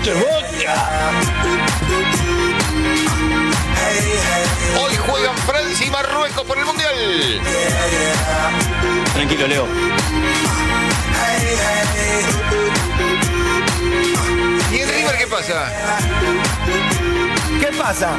¡Vamos, Boca! Hoy juegan Francia y Marruecos por el Mundial. Tranquilo, Leo. ¿Y en River qué pasa? ¿Qué pasa?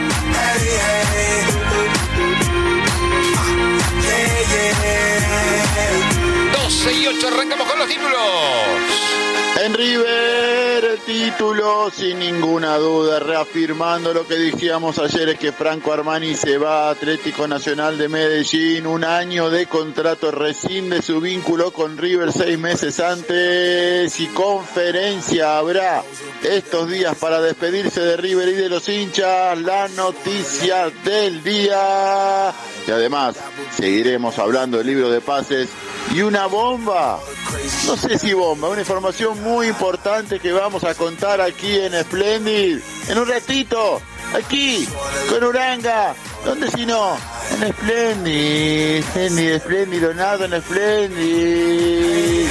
12:08, arrancamos con los títulos. En River, el título, sin ninguna duda, reafirmando lo que decíamos ayer, es que Franco Armani se va a Atlético Nacional de Medellín, 1 año de contrato, rescinde su vínculo con River 6 meses antes, y conferencia habrá estos días para despedirse de River y de los hinchas, la noticia del día, y además seguiremos hablando del libro de pases y una bomba, no sé si bomba, una información muy importante que vamos a contar aquí en Splendid, en un ratito, aquí, con Uranga, ¿dónde si no? En Splendid, Splendid, Donado en Splendid.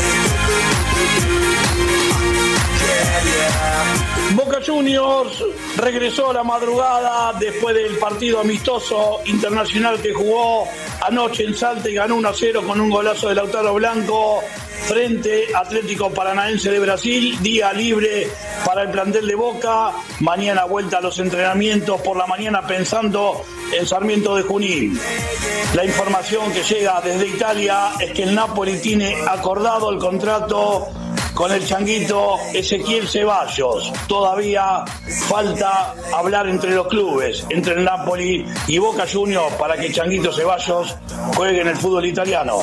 Boca Juniors regresó a la madrugada después del partido amistoso internacional que jugó anoche en Salta y ganó 1-0 con un golazo de Lautaro Blanco frente a Atlético Paranaense de Brasil. Día libre para el plantel de Boca. Mañana vuelta a los entrenamientos por la mañana pensando en Sarmiento de Junín. La información que llega desde Italia es que el Napoli tiene acordado el contrato con el changuito Ezequiel Ceballos. Todavía falta hablar entre los clubes, entre el Napoli y Boca Juniors, para que Changuito Ceballos juegue en el fútbol italiano.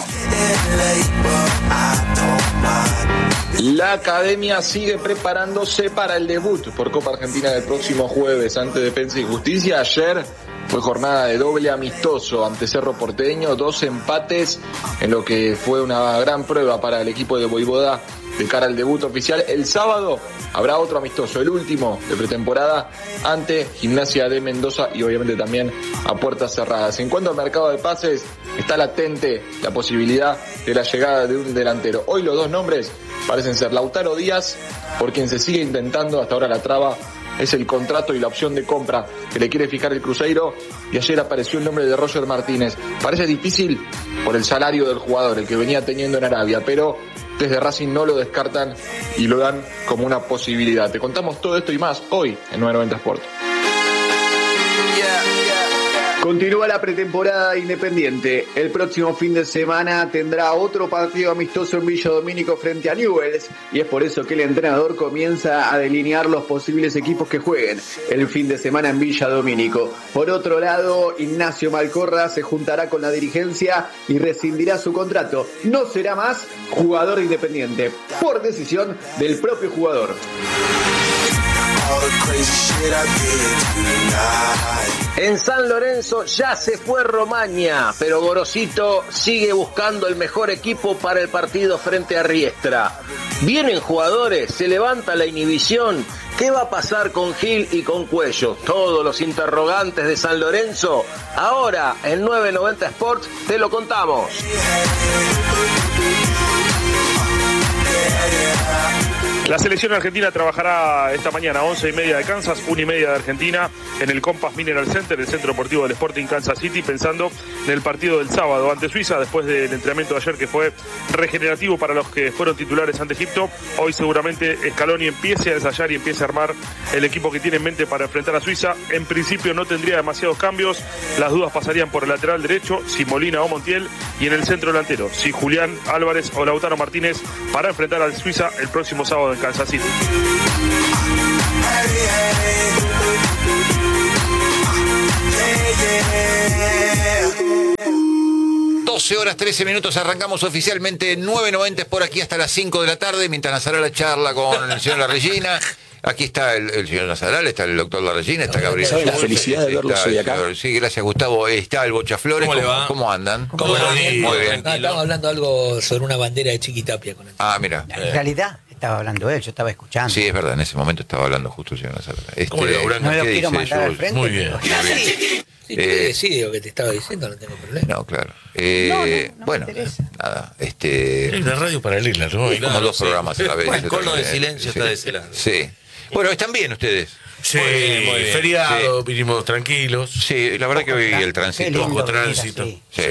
La academia sigue preparándose para el debut por Copa Argentina del próximo jueves ante Defensa y Justicia. Ayer fue jornada de doble amistoso ante Cerro Porteño, 2 empates en lo que fue una gran prueba para el equipo de Voivoda de cara al debut oficial. El sábado habrá otro amistoso, el último de pretemporada, ante Gimnasia de Mendoza y obviamente también a puertas cerradas. En cuanto al mercado de pases, está latente la posibilidad de la llegada de un delantero. Hoy los dos nombres parecen ser Lautaro Díaz, por quien se sigue intentando, hasta ahora la traba es el contrato y la opción de compra que le quiere fijar el Cruzeiro, y ayer apareció el nombre de Roger Martínez. Parece difícil por el salario del jugador, el que venía teniendo en Arabia, pero desde Racing no lo descartan y lo dan como una posibilidad. Te contamos todo esto y más hoy en 990 Sport. Continúa la pretemporada Independiente. El próximo fin de semana tendrá otro partido amistoso en Villa Domínico frente a Newell's, y es por eso que el entrenador comienza a delinear los posibles equipos que jueguen el fin de semana en Villa Domínico. Por otro lado, Ignacio Malcorra se juntará con la dirigencia y rescindirá su contrato. No será más jugador de Independiente, por decisión del propio jugador. En San Lorenzo ya se fue Romaña, pero Gorosito sigue buscando el mejor equipo para el partido frente a Riestra. Vienen jugadores, se levanta la inhibición. ¿Qué va a pasar con Gil y con Cuello? Todos los interrogantes de San Lorenzo. Ahora en 990 Sports te lo contamos. La selección argentina trabajará esta mañana 11:30 de Kansas, 1:30 de Argentina, en el Compass Mineral Center, el centro deportivo del Sporting Kansas City, pensando en el partido del sábado ante Suiza, después del entrenamiento de ayer que fue regenerativo para los que fueron titulares ante Egipto. Hoy seguramente Scaloni empiece a ensayar y empiece a armar el equipo que tiene en mente para enfrentar a Suiza. En principio no tendría demasiados cambios, las dudas pasarían por el lateral derecho, si Molina o Montiel, y en el centro delantero, si Julián Álvarez o Lautaro Martínez, para enfrentar a Suiza el próximo sábado en Kansas City. 12:13, arrancamos oficialmente 990 por aquí hasta las 5 de la tarde, mientras Nazará la charla con el señor La Regina. Aquí está el señor Nazaral, está el doctor La Regina, está Gabriel. ¿Sabe la felicidad de verlos hoy acá? Sí, gracias Gustavo. Está el Bocha Flores. ¿Cómo le va? ¿Cómo andan? ¿Cómo le va? Muy bien. Estamos hablando algo sobre una bandera de Chiquitapia con él. Ah, mira. En realidad estaba hablando él, yo estaba escuchando. Sí, es verdad, en ese momento estaba hablando justo el señor Nazaral. ¿Cómo le va, Uranga? No lo ¿Qué quiero dice? mandar al frente. Muy bien. Si tú decides lo que te estaba diciendo, no tengo problema. No, claro. No bueno, me interesa. nada. Hay una radio paralela, ¿no? Hay como dos programas a la vez. El cono de silencio está de ese lado. Sí. Bueno, ¿están bien ustedes? Sí, muy bien. Feriado, vinimos tranquilos. Sí, la verdad que hoy el Qué tránsito. lindo Poco venir tránsito. así. Sí.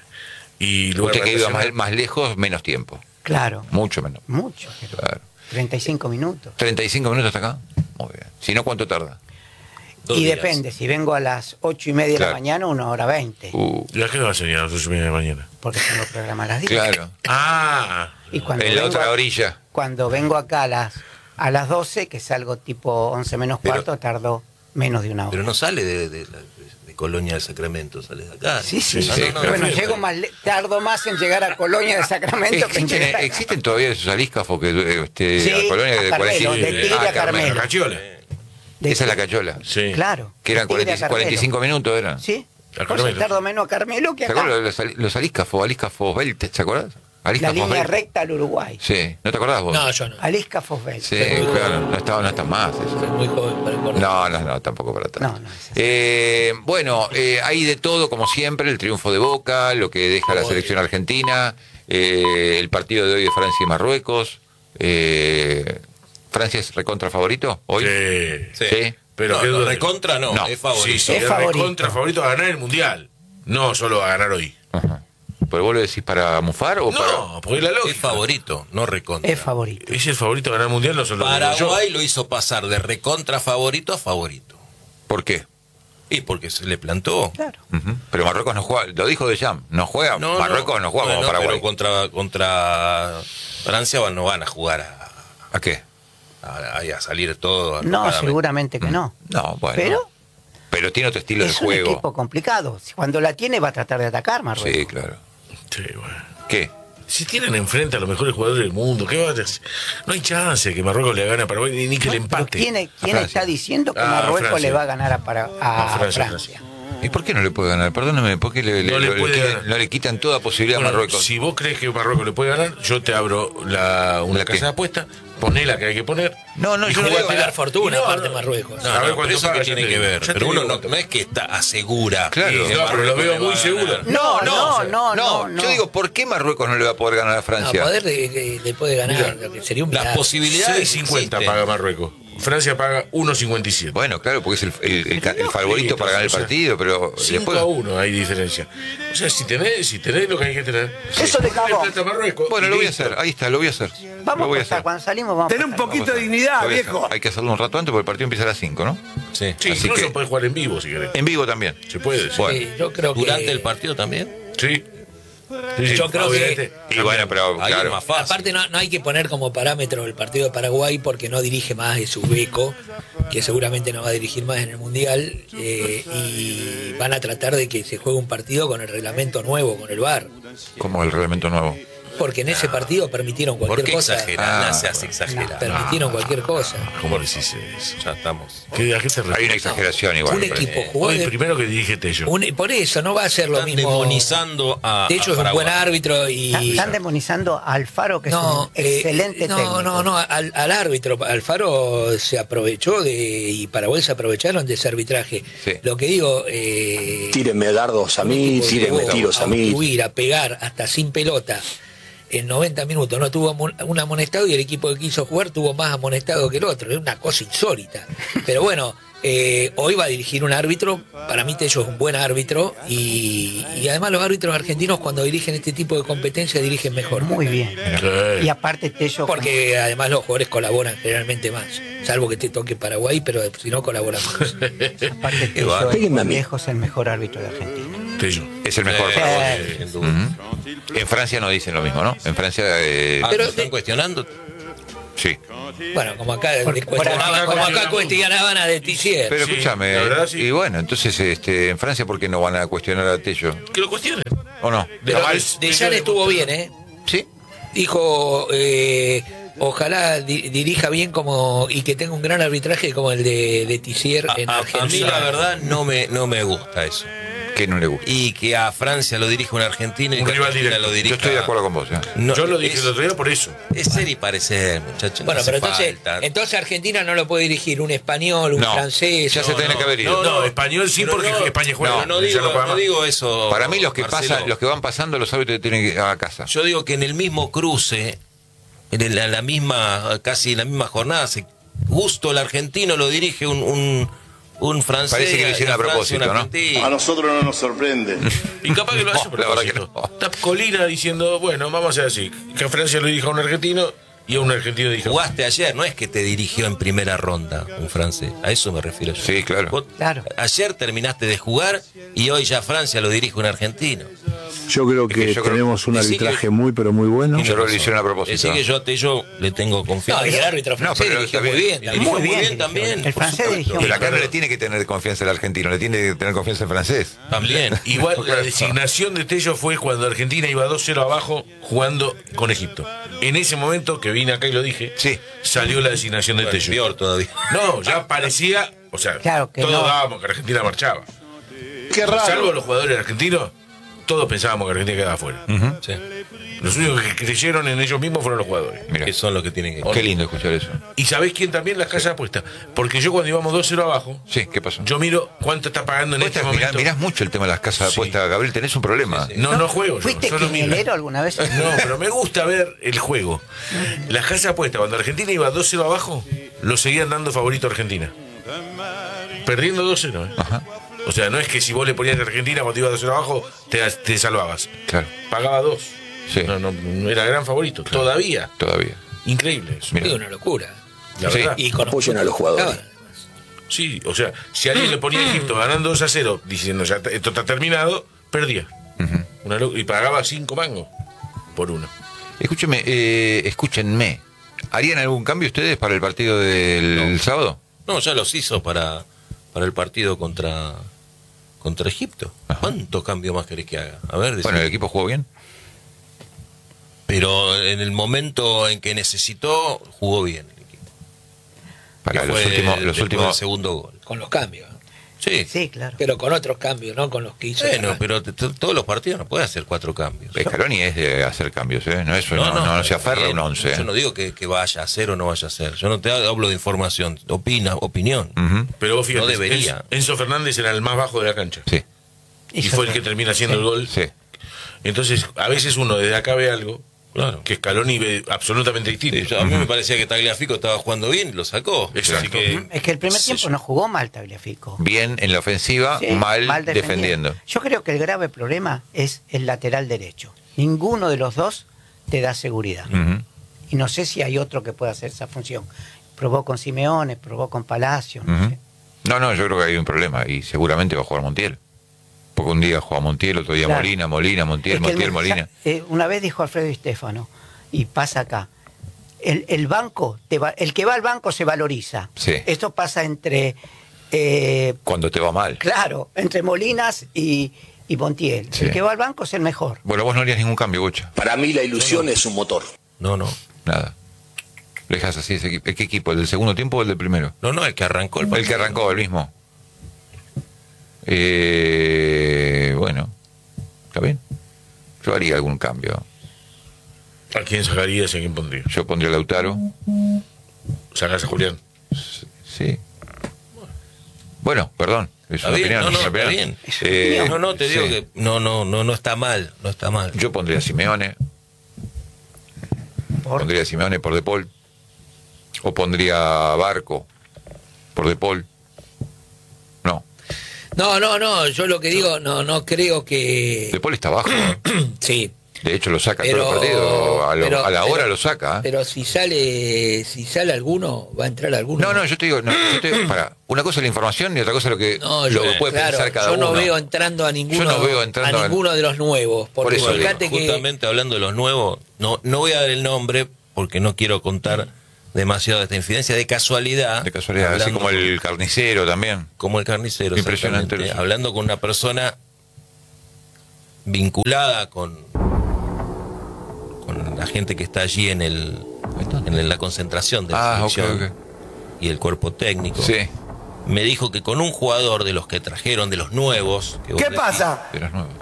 Y lugar Usted que iba vacacional. más lejos, menos tiempo. Claro, Mucho menos. mucho. Claro. 35 minutos. 35 minutos hasta acá. Muy bien. Si no, ¿cuánto tarda? 2 Y días. depende, si vengo a las 8:30 de Claro. la mañana, 1:20. ¿Y a qué va a ser a las 8:30 de la mañana? Porque tengo programa a las 10. Claro. Ah, Y cuando En la vengo, otra orilla. cuando vengo acá a las 12, que salgo tipo 11 menos Pero- cuarto, tardo menos de una hora. Pero no sale de Colonia del Sacramento, sale de acá. Sí, sí, Sí, sí. sí, Bueno, perfecto. llego tardo más en llegar a Colonia de Sacramento que en llegar acá. ¿Existen todavía esos alíscafos que Sí, a Colonia a de Carmelo, 45? de Tigre a Carmelo. la cachola. De- Esa es la cachola. Sí. Claro. Que eran de Tigre a Carmelo. 45 minutos, eran. Sí. A Por eso Carmelo. tardo menos a Carmelo que ¿Se acá. acuerdan los alíscafos Beltes, ¿te acordás? La Alíscafos línea Beltes. recta al Uruguay. Sí, ¿no te acordás vos? No, yo no. Alíscafos Bell. Sí, claro, no están más. Eso. Soy muy joven para acordar. No, tampoco para tanto. No, no es así. Bueno, hay de todo, como siempre, el triunfo de Boca, lo que deja la selección argentina, el partido de hoy de Francia y Marruecos. ¿Francia es recontra favorito hoy? Sí. Sí. Pero No, qué no, duda. recontra no, No. es favorito. Sí, sí, Es es favorito. recontra favorito a ganar el Mundial. No solo a ganar hoy. Ajá. ¿Pero vos lo decís para mufar o para...? No, porque la lógica. Es favorito, no recontra. Es favorito. Es el favorito a ganar el Mundial, no solo lo digo yo. Paraguay lo hizo pasar de recontra favorito a favorito. ¿Por qué? Y porque se le plantó. Claro. Ujú. Pero Marruecos no juega, lo dijo De Jam, no juega, Marruecos no juega como Bueno, Paraguay. pero contra Francia no van a jugar ¿A qué? a salir todo. No, arropadamente. seguramente que no. No, bueno. Pero Pero tiene otro estilo de es un juego. equipo complicado. Si cuando la tiene va a tratar de atacar Marruecos. Sí, claro. Sí, bueno. ¿Qué? Si tienen enfrente a los mejores jugadores del mundo, ¿qué va a hacer? No hay chance que Marruecos le gane a Paraguay ni que le Pero empate. ¿Quién Francia. está diciendo que Ah, Marruecos Francia. le va a ganar a Francia, Francia? ¿Y por qué no le puede ganar? Perdóname, ¿por qué No le puede ganar. no le quitan toda posibilidad Bueno, a Marruecos? si vos crees que Marruecos le puede ganar, yo te abro una ¿La qué? casa de apuesta, poné la que hay que poner. No, y yo no Va a digo pagar fortuna, No, aparte no. Marruecos. No, A ver pero cuánto eso paga, que ya tiene te que digo. ver. Ya Pero te uno digo. no es que está asegura. Claro. que No, pero lo Marruecos veo le va muy a seguro. ganar. No, yo digo, ¿por qué Marruecos no le va a poder ganar a No, Francia? poder le puede ganar, Mira, lo que sería un las milagro. posibilidades 6.50 existen. paga Marruecos. Francia paga 1.57. Bueno, claro, porque es el favorito para ganar el partido, pero 5-1 hay diferencia. O sea, si tenés lo que hay que tener. Eso de cagón. plata a Marruecos. Bueno, y lo voy a listo. hacer, ahí está, lo voy a hacer. Vamos Lo a voy a apostar, hacer. cuando salimos vamos a Ten un apostar. poquito de Lo dignidad, voy a hacer. viejo. Hay que hacerlo un rato antes porque el partido empieza a las 5, ¿no? Sí. Sí, Así incluso que- podés jugar en vivo si querés. En vivo también. Se puede. Sí. Bueno. Sí, yo creo que Durante el partido también. Sí. Sí, Yo creo que- obviamente. Y bueno, pero Ahí es claro. más fácil. aparte no hay que poner como parámetro el partido de Paraguay porque no dirige más de su beco, que seguramente no va a dirigir más en el Mundial, y van a tratar de que se juegue un partido con el reglamento nuevo, con el VAR, Como el reglamento nuevo. porque en ese partido permitieron ¿Por cualquier qué cosa. exagerar? Se hace exagerar. Permitieron cualquier cosa. ¿Cómo decís eso? Ya estamos. ¿A qué te refieres? Hay una exageración igual. Un me parece. equipo jugó Hoy de- primero que dirige Tello. por eso no va a ser lo Están mismo. demonizando a De hecho a es un buen Paraguay. árbitro y Están demonizando a Alfaro, que es un excelente técnico. No, al árbitro. Alfaro se aprovechó y Paraguay se aprovecharon de ese arbitraje. Sí. Lo que digo, Tírenme dardos a mí, tírenme tiros a mí. Huir, a pegar hasta sin pelota en 90 minutos. No tuvo un amonestado y el equipo que quiso jugar tuvo más amonestado que el otro. Es una cosa insólita. Pero bueno, hoy va a dirigir un árbitro. Para mí Tello es un buen árbitro y además los árbitros argentinos cuando dirigen este tipo de competencia dirigen mejor. Muy bien. Sí. Y aparte Tello... Porque además los jugadores colaboran generalmente más. Salvo que te toque Paraguay, pero si no colaboran más. Aparte Tello es Péguenme a por mí. lejos el mejor árbitro de Argentina. Tello. Es el mejor. Sí. Paraguay. Sin duda. En Francia no dicen lo mismo, ¿no? En Francia, Pero ¿lo están cuestionando? sí. Bueno, como acá acá cuestionaban a de Tissier. Pero Sí, escúchame, la verdad, sí. y bueno, entonces en Francia, ¿por qué no van a cuestionar a Tello? Que lo cuestionen. ¿O no? Pero mal. De Jan estuvo bien, ¿eh? Sí. Dijo, ojalá dirija bien y que tenga un gran arbitraje como el de Tissier en A mí Argentina. la verdad no me gusta eso. ¿Qué no le gusta? Y que a Francia lo dirija un argentino y Un que a rival Argentina directo. lo dirija. Yo estoy de acuerdo con vos. No, Yo lo dije es- el otro día por eso. Es ser y parecer, muchachos. Bueno, no pero hace entonces, falta. entonces Argentina no lo puede dirigir un español, un No, francés. ya se tiene que haber ido. No, español sí, Pero porque no, España juega. No, no ya digo, juega no más. digo eso. Para mí los que Marcelo. los que van pasando, los árbitros tienen que ir a casa. Yo digo que en el mismo cruce, la misma, casi la misma jornada, justo el argentino lo dirige un francés. Parece que lo hicieron y a propósito, Francia un ¿no? argentino. A nosotros no nos sorprende. Y capaz que lo hace a No, la verdad que propósito. no. Está Colina diciendo, bueno, vamos a hacer así. Que a Francia lo dirija un argentino y a un argentino dirija. Jugaste ayer, no es que te dirigió en primera ronda un francés. A eso me refiero yo. Sí, claro. Vos ayer terminaste de jugar y hoy ya Francia lo dirige un argentino. Yo creo que yo creo- tenemos un Decí arbitraje que- muy, pero muy bueno. Yo creo que lo hicieron a propósito. Así que yo a Tello le tengo confianza. No, y el árbitro francés pero dirigió está muy bien. Dirigió también. muy bien dirigió. también. El por francés supuesto. dirigió Pero acá no le tiene que tener confianza el argentino, le tiene que tener confianza el francés. También. Igual la designación de Tello fue cuando Argentina iba 2-0 abajo jugando con Egipto. En ese momento que vine acá y lo dije, Sí. salió la designación de Tello. Peor todavía. No, ya parecía, o sea, Claro que todos no. dábamos que Argentina marchaba. Qué raro. Salvo los jugadores argentinos, todos pensábamos que Argentina quedaba afuera. Sí. Los únicos que creyeron en ellos mismos fueron los jugadores. Mira, Que son los que tienen que. qué lindo escuchar eso. ¿Y sabés quién también? Las casas de apuestas. Porque yo cuando íbamos 2-0 abajo, Sí, ¿qué pasó? yo miro cuánto está pagando en Vos este estás- momento. mirás mucho el tema de las casas de Sí. apuestas, Gabriel, tenés un problema. No juego yo. ¿Fuiste Solo miro. quinielero alguna vez? No, pero me gusta ver el juego. Las casas de apuestas, cuando Argentina iba 2-0 abajo, lo seguían dando favorito a Argentina. Perdiendo 2-0, ¿eh? Ajá, O sea, no es que si vos le ponías a Argentina cuando iba 2-0 abajo, te salvabas. claro, Pagaba 2. Sí. No, era gran favorito. Todavía. todavía. Increíble eso. Mira. Es una locura. La Sí. verdad. Y con Apoyen a los jugadores. Sí, o sea, si alguien le ponía a Egipto ganando 2-0, diciendo ya esto está terminado, perdía. Ujú. Y pagaba 5 mangos por uno. Escúcheme, escúchenme. ¿Harían algún cambio ustedes para el partido del sábado? No, ya los hizo para el partido contra Egipto. Ajá. ¿Cuánto cambio más querés que haga? A ver, decime. Bueno, el equipo jugó bien. Pero en el momento en que necesitó, jugó bien el equipo. Para Que los fue últimos, después del últimos. segundo gol. con los cambios. Sí. Sí, claro. Pero con otros cambios, no con los que hizo. Bueno, Fernández. pero todos los partidos no puede hacer 4 cambios. Scaloni es de hacer cambios, ¿eh? No, eso no se aferra a bien. un 11. Yo no digo que vaya a hacer o no vaya a hacer. Yo no te hablo de información, opinión. Ujú. Pero vos fíjate, No debería. Enzo Fernández era el más bajo de la cancha. Sí, Y fue el que termina haciendo el gol. sí. Entonces, a veces uno desde acá ve algo, claro, que Scaloni ve absolutamente distinto. A mí me parecía que Tagliafico estaba jugando bien y lo sacó. Exacto. Así que, Es que el primer tiempo no jugó mal Tagliafico. Bien en la ofensiva, Sí, mal defendiendo. Yo creo que el grave problema es el lateral derecho. Ninguno de los dos te da seguridad. Ujú. Y no sé si hay otro que pueda hacer esa función. Probó con Simeone, probó con Palacio, no Ujú. sé. No, yo creo que hay un problema y seguramente va a jugar Montiel. Porque un día juega Montiel, otro día Claro. Molina, Montiel, Es que Montiel, Molina. una vez dijo Alfredo Di Stéfano, y pasa acá, el banco, el que va al banco se valoriza. Sí. Esto pasa entre, Cuando te va mal. claro, entre Molinas y Montiel. Sí. El que va al banco es el mejor. Bueno, vos no harías ningún cambio, Bocha. Para mí la ilusión es un motor. no. Nada. Lo dejas así ese equipo. ¿Qué equipo? ¿El del segundo tiempo o el del primero? No, el que arrancó el El partido. que arrancó, el mismo. Bueno, está bien. Yo haría algún cambio. ¿A quién sacarías y a quién pondrías? Yo pondría a Lautaro. ¿Sacás a Julián? Sí. Bueno, perdón. Es Está una bien, opinión. no, es una está opinión. bien. No, te digo sí. que no está mal, no está mal. Yo pondría a Simeone. Pondría a Simeone por De Paul. O pondría a Barco por De Paul. No. No, yo lo que digo, no creo que... De Paul está abajo. Sí, De hecho, lo saca Pero- todo el partido. A la hora pero- lo saca. ¿eh? pero si sale alguno, va a entrar alguno. No, yo te digo, para, una cosa es la información y otra cosa es lo que, No, lo que puede claro, pensar cada yo uno. no veo entrando a ninguno, Yo no veo entrando a ninguno de los nuevos. Por Porque eso digo, fíjate que Justamente hablando de los nuevos, no voy a dar el nombre porque no quiero contar demasiado de esta infidencia. De casualidad, De casualidad, así hablando como el carnicero también. como el carnicero, Impresionante exactamente, eso. hablando con una persona vinculada con la gente que está allí en la concentración de la Ah, ok, selección ok. y el cuerpo técnico. Sí. me dijo que con un jugador de los que trajeron, de los nuevos... que vos ¿Qué decís, pasa? De los nuevos.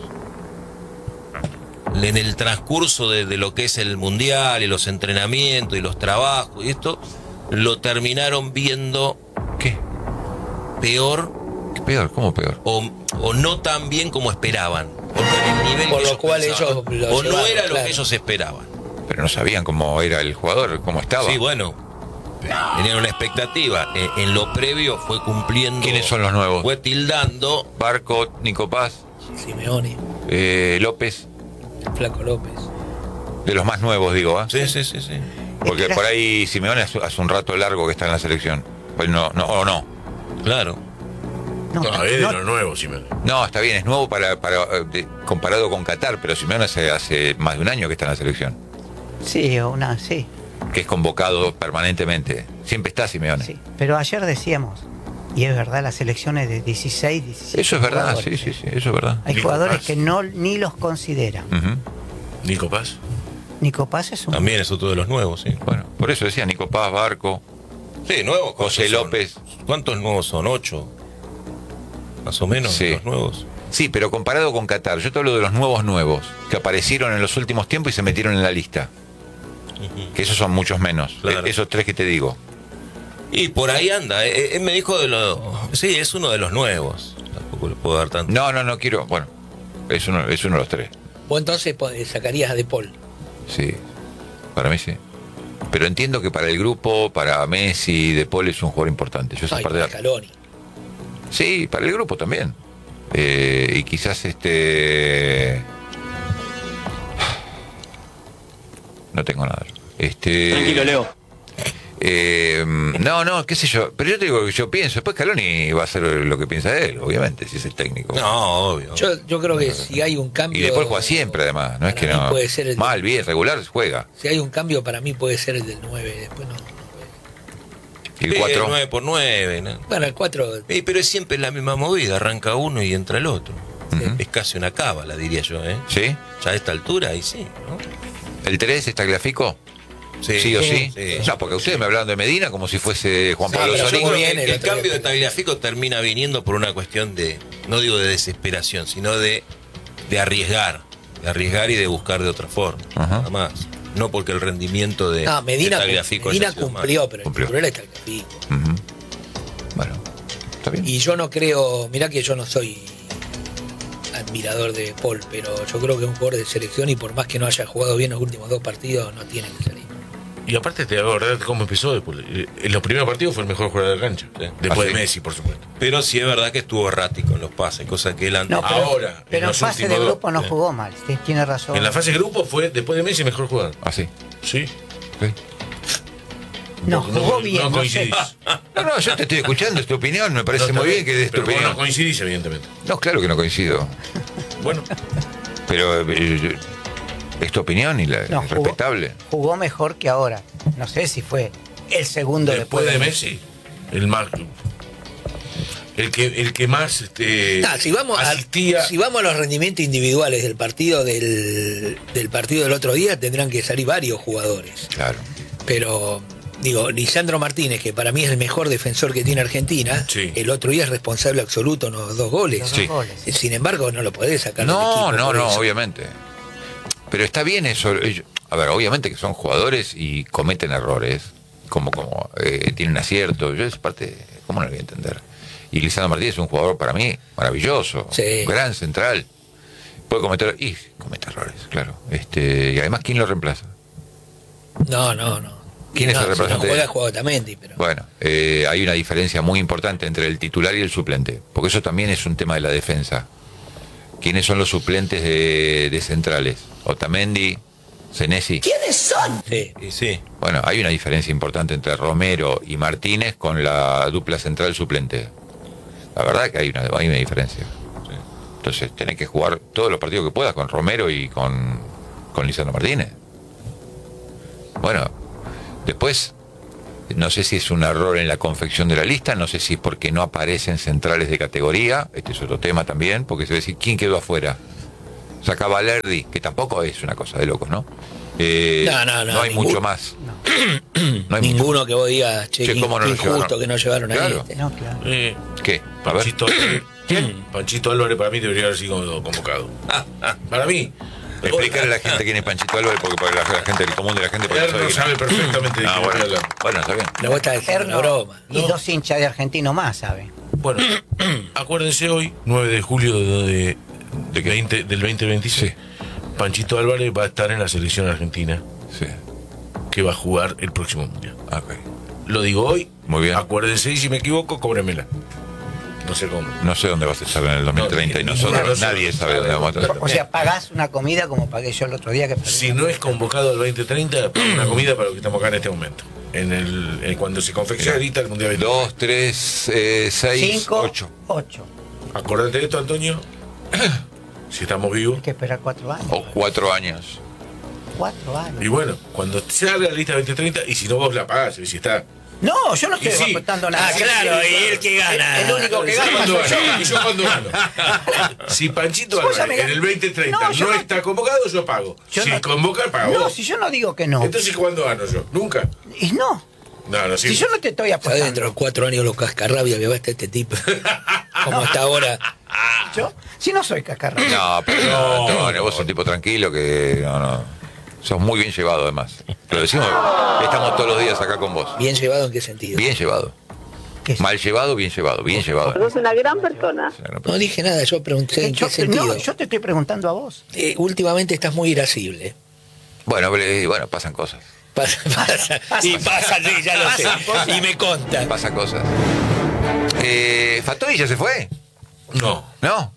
en el transcurso de lo que es el mundial y los entrenamientos y los trabajos y esto, lo terminaron viendo ¿qué? Peor. ¿Qué peor? ¿Cómo peor? O no tan bien como esperaban. O no en el nivel Por que lo cual pensaban. ellos lo o no llevaron, era lo claro. que ellos esperaban. Pero no sabían cómo era el jugador, cómo estaba. Sí, bueno. Tenían una expectativa. En lo previo fue cumpliendo. ¿Quiénes son los nuevos? Fue tildando. Barco, Nico Paz, Simeone, López. Flaco López. De los más nuevos, digo, ¿eh? Sí. Porque por ahí Simeone hace un rato largo que está en la selección. Pues no. Claro. No, es de los nuevos, Simeone. No, está bien, es nuevo comparado con Qatar, pero Simeone hace más de un año que está en la selección. Sí, sí. Que es convocado permanentemente. Siempre está Simeone. Sí. Pero ayer decíamos, y es verdad, las selecciones de 16, 17. Eso es verdad, jugadores, sí, eso es verdad. Hay Nico jugadores Paz. que ni los consideran. Nico Paz. Nico Paz es un... También es otro de los nuevos, sí. Bueno, por eso decía Nico Paz, Barco. Sí, nuevos. José López. ¿Cuántos nuevos son? 8. Más o menos, Sí. los nuevos. Sí, pero comparado con Qatar, yo te hablo de los nuevos, que aparecieron en los últimos tiempos y se metieron en la lista. Que esos son muchos menos. Claro. Esos tres que te digo. Y por ahí anda. Él me dijo de los... Sí, es uno de los nuevos. Tampoco le puedo dar tanto. No quiero. Bueno, es uno de los tres. Vos entonces sacarías a De Paul. Sí, para mí sí. Pero entiendo que para el grupo, para Messi, De Paul es un jugador importante. Yo esa parte de... Scaloni. Sí, para el grupo también. Y quizás no tengo nada. Tranquilo, Leo. No, qué sé yo. Pero yo te digo que yo pienso. Después Scaloni va a hacer lo que piensa él, obviamente, si es el técnico. No, obvio. Yo creo que si hay un cambio... Y De Paul juega siempre, además. No es que para mí no. puede ser el- Mal, bien, regular, juega. Si hay un cambio, para mí puede ser el del 9. Después no. Y el 4. 9 por 9, ¿no? Bueno, el 4... Pero es siempre la misma movida. Arranca uno y entra el otro. Es casi una cábala, diría yo, ¿eh? ¿Sí? Ya a esta altura, ahí sí, ¿no? ¿El 3 está Tagliafico? Sí o sí. No, porque ustedes me hablaban de Medina como si fuese Juan Pablo Pero yo Sorín. creo que el cambio de Tagliafico termina viniendo por una cuestión de, no digo de desesperación, sino de arriesgar. De arriesgar y de buscar de otra forma. Nada más. No porque el rendimiento de, No, Medina, de Tagliafico Medina haya sido cumplió, malo. pero el titular es Tagliafico. Bueno, está bien. Y yo no creo, mirá que yo no soy admirador de Paul, pero yo creo que es un jugador de selección y por más que no haya jugado bien los últimos 2 partidos, no tiene que salir. Y aparte te hago acordar cómo empezó después. En los primeros partidos fue el mejor jugador de cancha. Después de Messi, por supuesto. Pero sí es verdad que estuvo errático en los pases, cosa que él antes... No, pero en fase de grupo no jugó mal, tiene razón. En la fase de grupo fue, después de Messi, el mejor jugador. ¿Ah, sí? Sí. No, jugó bien. No no coincidís. sé. No, yo te estoy escuchando, es tu opinión, me parece muy bien que des tu Pero vos opinión. no coincidís, evidentemente. No, claro que no coincido. Bueno. Pero es tu opinión y No, es respetable. Jugó mejor que ahora. No sé si fue el segundo Después de Messi, el más... El que más Si vamos a los rendimientos individuales del partido del partido del otro día, tendrán que salir varios jugadores. Claro. Pero, digo, Lisandro Martínez, que para mí es el mejor defensor que tiene Argentina, el otro día es responsable absoluto en los 2 goles. Los 2 goles. Sin embargo, no lo podés sacar del No, equipo por eso. obviamente. Pero está bien eso. A ver, obviamente que son jugadores y cometen errores, como tienen aciertos. Yo esa parte, ¿cómo no lo voy a entender? Y Lisandro Martínez es un jugador para mí maravilloso, un gran central. Puede cometer errores, claro. Y además, ¿quién lo reemplaza? No. ¿Quién es el Si no reemplazante? juega Otamendi, pero... Bueno, hay una diferencia muy importante entre el titular y el suplente, porque eso también es un tema de la defensa. ¿Quiénes son los suplentes de centrales? Otamendi, Senesi. ¿Quiénes son? Sí. Bueno, hay una diferencia importante entre Romero y Martínez con la dupla central suplente. La verdad que hay una diferencia. Entonces tenés que jugar todos los partidos que puedas con Romero y con Lisandro Martínez. Bueno, después no sé si es un error en la confección de la lista, no sé si es porque no aparecen centrales de categoría, este es otro tema también, porque se va a decir quién quedó afuera. Saca Valerdi, que tampoco es una cosa de locos, ¿no? No hay mucho más. No hay ninguno que vos digas, che, ¿cómo no lo injusto llevaron? que no llevaron Claro. a este. No, claro. ¿Qué? A ver. Panchito Álvarez. Panchito Álvarez para mí debería haber sido convocado. Para mí. Explicarle a la gente quién es Panchito Álvarez, porque para la gente, el común de la gente... Él no sabe perfectamente de qué bueno. estoy hablando. Bueno, está bien. La vos estás diciendo una broma. Y 2 hinchas de Argentino más, ¿saben? Bueno, acuérdense hoy, 9 de julio del 2026, Panchito Álvarez va a estar en la selección argentina, que va a jugar el próximo mundial. Okay. Lo digo hoy, muy bien. Acuérdense, y si me equivoco, cóbremela. No sé cómo. No sé dónde vas a estar en el 2030 y nosotros, nadie sabe dónde vamos a estar. O sea, pagás una comida como pagué yo el otro día. Que Si no es convocado al 2030, una comida para los que estamos acá en este momento. Cuando se confecciona ahorita el Mundial 2, 3, 6, 5, 8. Acordate de esto, Antonio. Si estamos vivos. Hay que esperar 4 años. O 4 años. 4 años. Y bueno, cuando salga la lista 2030, y si no vos la pagás, si está. No, yo no estoy aportando nada. Claro, y el que gana. El único que gana soy yo. Y yo cuando gano. Si Panchito Álvarez en el 2030 no está convocado, yo pago. Si convoca, pago. No, si yo no digo que no. Entonces, ¿cuándo gano yo? ¿Nunca? Y no. No, si yo no te estoy aportando. Dentro de 4 años los cascarrabias que va a estar este tipo. Como está ahora. Yo, si no soy cascarrabia. No, pero no, Antonio, vos sos un tipo tranquilo que no. Sos muy bien llevado, además. Lo decimos, estamos todos los días acá con vos. ¿Bien llevado en qué sentido? Bien llevado. Mal llevado, bien llevado, bien llevado. Sos una gran persona. No dije nada, yo pregunté en qué sentido. No, yo te estoy preguntando a vos. Últimamente estás muy irascible. Bueno, pasan cosas. Y pasan, sí, ya lo sé. Y me contan. Pasan cosas. ¿Fatoy ya se fue? No. ¿No?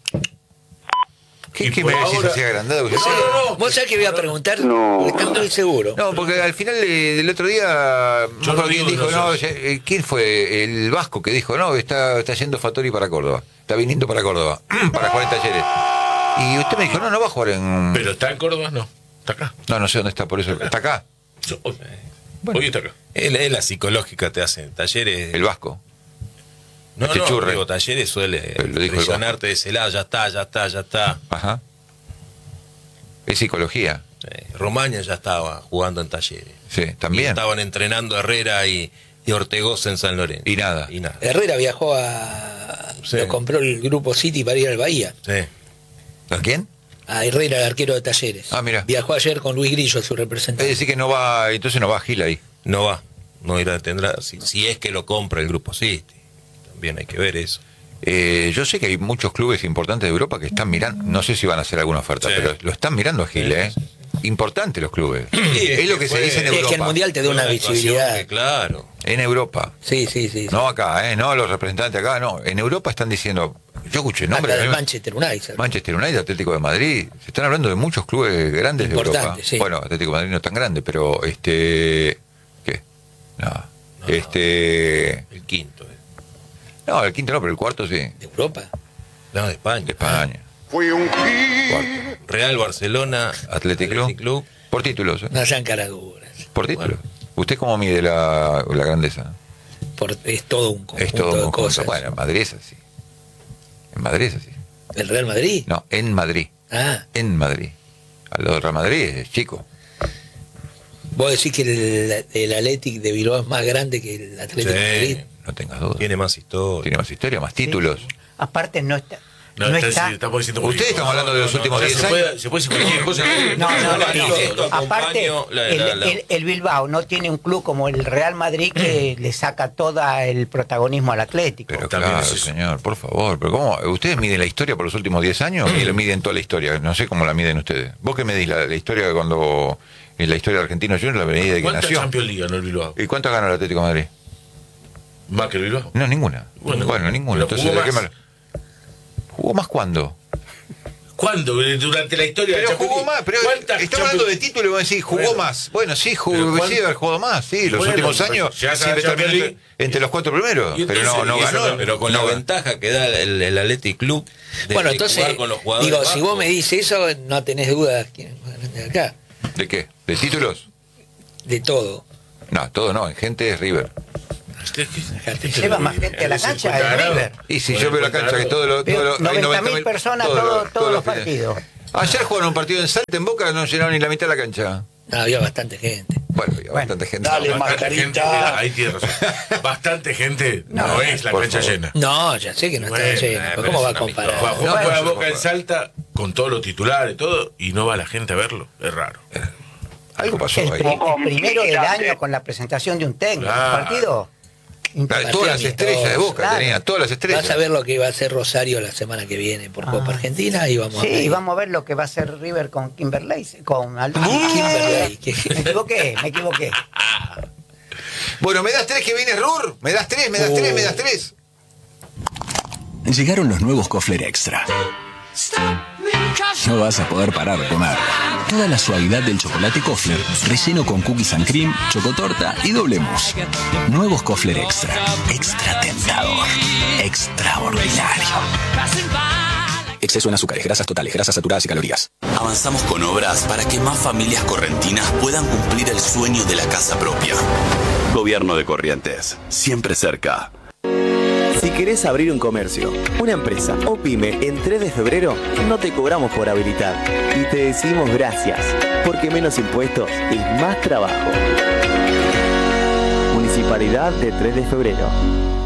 ¿Qué me decís así agrandado? No. ¿Vos sabés que voy a preguntar? No. Estás muy seguro. No, porque al final del otro día, ¿quién fue? El vasco que dijo, no, está yendo Fattori para Córdoba. Está viniendo para Córdoba, para jugar en Talleres. Y usted me dijo, no va a jugar en... Pero está en Córdoba, no. Está acá. No sé dónde está, por eso. ¿Está acá? Hoy está acá. Es la psicológica te hace. Talleres... El vasco. No, digo, Talleres suele presionarte de ese lado, ya está. Ajá. Es psicología. Sí. Romaña ya estaba jugando en Talleres. Sí, también. Y estaban entrenando a Herrera y Ortegoza en San Lorenzo. Y nada. Herrera viajó lo compró el grupo City para ir al Bahía. Sí. ¿A quién? A Herrera, el arquero de Talleres. Ah, mira. Viajó ayer con Luis Grillo, su representante. Es decir que no va, entonces no va Gil ahí. No va. No irá, tendrá, si es que lo compra el grupo City. Bien, hay que ver eso. Yo sé que hay muchos clubes importantes de Europa que están mirando, no sé si van a hacer alguna oferta, pero lo están mirando a Gil, Importante los clubes. Es lo que se dice en Europa. Es que el Mundial te da una visibilidad. Claro. En Europa. Sí. No acá, no los representantes acá, no. En Europa están diciendo, yo escuché nombres. Del Manchester United. Manchester United, Atlético de Madrid. Se están hablando de muchos clubes grandes de Europa. Sí. Bueno, Atlético de Madrid no es tan grande, pero ¿qué? No. El quinto. No, el quinto no, pero el cuarto sí. ¿De Europa? No, de España. De España. Fui un Real Barcelona, Atlético Club. Por títulos. No sean caraduras. Por títulos. ¿Usted cómo mide la grandeza? Es todo un conjunto de cosas. Bueno, en Madrid es así. En Madrid es así. ¿El Real Madrid? No, en Madrid. Ah. En Madrid. Al lado del Real Madrid es chico. ¿Vos decís que el Athletic de Bilbao es más grande que el Atlético de Madrid? No tengas dudas. Tiene más historia. Más títulos. Aparte no está... Estamos diciendo ustedes están hablando de los últimos 10 años. Se puede decir cualquier cosa. No. Aparte, el Bilbao no tiene un club como el Real Madrid que le saca todo el protagonismo al Atlético. Pero claro, señor, por favor. Pero ¿cómo? ¿Ustedes miden la historia por los últimos 10 años y lo miden toda la historia? No sé cómo la miden ustedes. ¿Vos qué medís la historia cuando... En la historia de Argentino Juniors, la medida de que nació? ¿Cuántas Champions League ganó el Bilbao? ¿Y cuántas ganó el Atlético de Madrid? ¿Más que el Bilbao? No, ninguna. Bueno, ninguna. Entonces, ¿de qué mal? ¿Jugó más cuándo? ¿Cuándo? Durante la historia pero de la Champions jugó más, pero está hablando de título y vos decís, jugó más. Bueno, sí, haber jugado más, sí, los últimos años siempre terminó entre los 4 primeros, pero no ganó. Pero con la ventaja que da el Athletic Club de entonces, jugar con los jugadores. Digo, si vos me dices eso, no tenés dudas quién es más grande de acá. ¿De qué? ¿De títulos? De todo. No, todo no, en gente es River. Lleva más gente a la cancha de River. Y si yo veo la cancha que todos los 90.000 personas todos los partidos. Ayer jugaron un partido en Salta, en Boca, no llenaron ni la mitad de la cancha. No, había bastante gente. Bueno, había bastante gente. Dale, Bastante gente, mascarita. ahí tiene razón. Bastante gente no es la cancha llena. No, ya sé que no está lleno. pero ¿Cómo es va a una comparar? Juega Boca en Salta con todos los titulares y todo, y no va la gente a verlo. Es raro. Algo pasó El ahí. primero del año con la presentación de un técnico. Claro. El partido. Todas las estrellas de Boca Claro. tenía, todas las estrellas. Vas a ver lo que va a hacer Rosario la semana que viene por Copa Argentina y vamos a ver. Sí, vamos a ver lo que va a hacer River con Kimberley. Con Kimberley. Me equivoqué. Bueno, ¿me das 3 que viene Rur? ¿Me das 3? ¿Me das 3? ¿Me das 3? Llegaron los nuevos Kofler Extra. No vas a poder parar de comer. Toda la suavidad del chocolate Kofler, relleno con cookies and cream, chocotorta y doble mousse. Nuevos Kofler Extra. Extra tentador. Extraordinario. Exceso en azúcares, grasas totales, grasas saturadas y calorías. Avanzamos con obras para que más familias correntinas puedan cumplir el sueño de la casa propia. Gobierno de Corrientes, siempre cerca. Si querés abrir un comercio, una empresa o pyme en 3 de febrero, no te cobramos por habilitar. Y te decimos gracias, porque menos impuestos es más trabajo. Municipalidad de 3 de febrero.